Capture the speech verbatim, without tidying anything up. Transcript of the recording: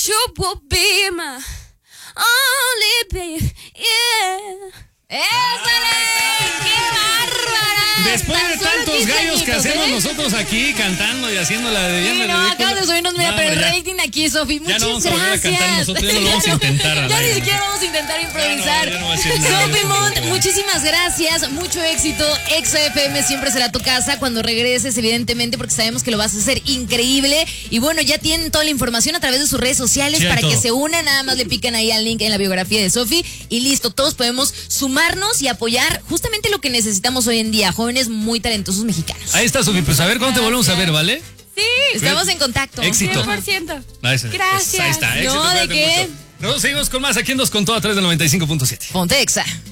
you will be my only baby, yeah. ¡Ésale! ¡Qué bárbara! Después de tantos gallos que hacemos ¿eh? nosotros aquí cantando y haciéndola de bien. Sí, no, acabas de subirnos media, pero el rating aquí, Sofi. Muchas ya no vamos gracias. A volver a cantar nosotros, ya no lo vamos a intentar. Ya aire, ni siquiera ¿no? vamos a intentar improvisar. Ya no, ya no Sofi Montt, muchísimas gracias. Mucho éxito. Exa F M siempre será tu casa cuando regreses, evidentemente, porque sabemos que lo vas a hacer increíble. Y bueno, ya tienen toda la información a través de sus redes sociales sí, para todo. que se unan. Nada más le pican ahí al link en la biografía de Sofi y listo. Todos podemos sumarnos y apoyar justamente lo que necesitamos hoy en día, jóvenes muy talentosos mexicanos. Ahí está, Sofi. Pues a ver cuándo te volvemos a ver, ¿vale? Sí, estamos en contacto. Éxito. cien por ciento. Gracias. Gracias. Ahí está, éxito. No, ¿de qué? Mucho. Nos seguimos con más aquí en Dos con Todo a través del noventa y cinco punto siete. Ponte Exa.